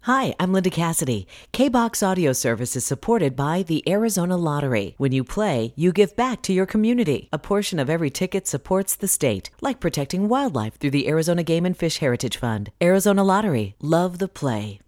Hi, I'm Linda Cassidy. K-Box Audio Service is supported by the Arizona Lottery. When you play, you give back to your community. A portion of every ticket supports the state, like protecting wildlife through the Arizona Game and Fish Heritage Fund. Arizona Lottery. Love the play.